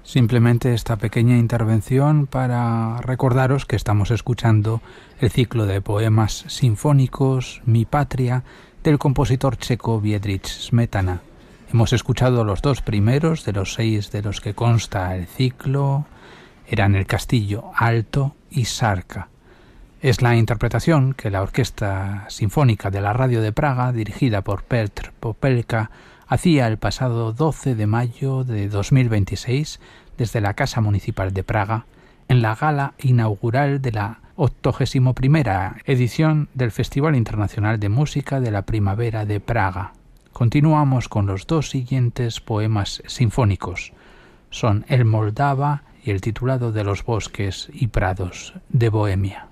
Simplemente esta pequeña intervención para recordaros que estamos escuchando el ciclo de poemas sinfónicos Mi Patria del compositor checo Bedřich Smetana. Hemos escuchado los dos primeros de los 6 de los que consta el ciclo, eran El Castillo Alto y Sarka. Es la interpretación que la Orquesta Sinfónica de la Radio de Praga, dirigida por Petr Popelka, hacía el pasado 12 de mayo de 2026 desde la Casa Municipal de Praga en la gala inaugural de la 81ª edición del Festival Internacional de Música de la Primavera de Praga. Continuamos con los dos siguientes poemas sinfónicos. Son el Moldava y el titulado de los bosques y prados de Bohemia.